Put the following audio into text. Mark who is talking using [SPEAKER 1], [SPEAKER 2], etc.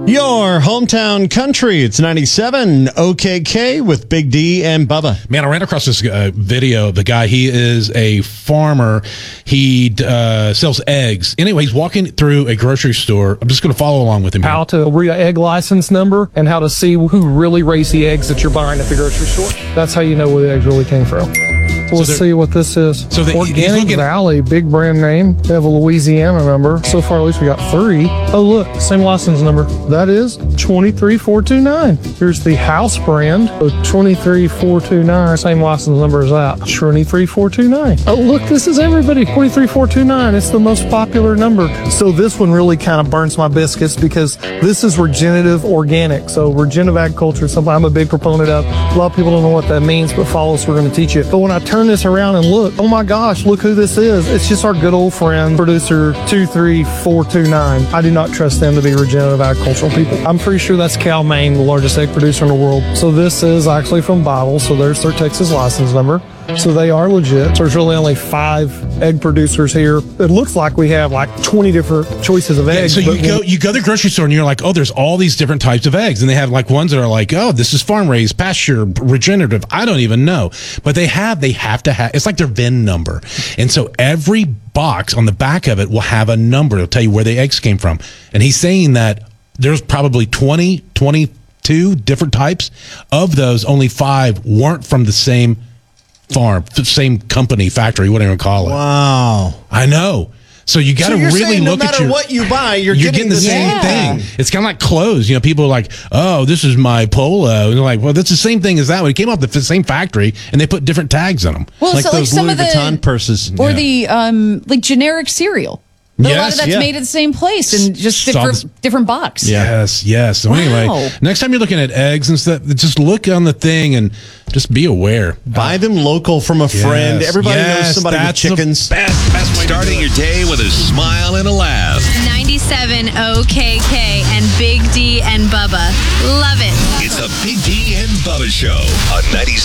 [SPEAKER 1] Your hometown country. It's 97 OKK with Big D and Bubba.
[SPEAKER 2] Man, I ran across this video of the guy. He is a farmer. He sells eggs. Anyway, he's walking through a grocery store. I'm just going to follow along with him.
[SPEAKER 3] How to read an egg license number and how to see who really raised the eggs that you're buying at the grocery store. That's how you know where the eggs really came from. We'll see what this is.
[SPEAKER 2] So
[SPEAKER 3] Organic Valley, big brand name. They have a Louisiana number. So far, at least we got 3. Oh, look, same license number. That is 23429. Here's the house brand. So 23429, same license number as that. 23429. Oh, look, this is everybody. 23429. It's the most popular number. So this one really kind of burns my biscuits because this is regenerative organic. So regenerative agriculture is something I'm a big proponent of. A lot of people don't know what that means, but follow us, we're going to teach you. But when I turn this around and look, oh my gosh, look who this is. It's just our good old friend, producer 23429. I do not trust them to be regenerative agricultural people. I'm pretty sure that's Cal-Maine, the largest egg producer in the world. So this is actually from Bible. So there's their Texas license number. So they are legit. So there's really only 5 egg producers here. It looks like we have like 20 different choices of eggs.
[SPEAKER 2] So you go to the grocery store and you're like, oh, there's all these different types of eggs. And they have like ones that are like, oh, this is farm raised, pasture, regenerative. I don't even know. But they have to have, it's like their VIN number. And so every box on the back of it will have a number. It'll tell you where the eggs came from. And he's saying that there's probably 22 different types. Of those, only 5 weren't from the same farm, same company, factory, whatever you call it.
[SPEAKER 1] Wow.
[SPEAKER 2] I know. So you got to really look at
[SPEAKER 1] no matter what you buy, you're getting
[SPEAKER 2] the same thing. It's kind of like clothes. You know, people are like, oh, this is my polo. And they're like, well, that's the same thing as that one. It came off the same factory, and they put different tags on them.
[SPEAKER 4] Well,
[SPEAKER 1] like
[SPEAKER 4] so
[SPEAKER 1] those
[SPEAKER 4] some
[SPEAKER 1] Louis
[SPEAKER 4] of the
[SPEAKER 1] Vuitton purses.
[SPEAKER 4] Or the like generic cereal. But a lot of that's made at the same place and just different box.
[SPEAKER 2] Yes. So anyway, next time you're looking at eggs and stuff, just look on the thing and just be aware.
[SPEAKER 1] Buy them local from a friend. Everybody knows somebody with chickens.
[SPEAKER 5] Best way starting your day with a smile and a laugh.
[SPEAKER 6] 97 OKK and Big D and Bubba. Love it.
[SPEAKER 5] It's the Big D and Bubba Show on 97.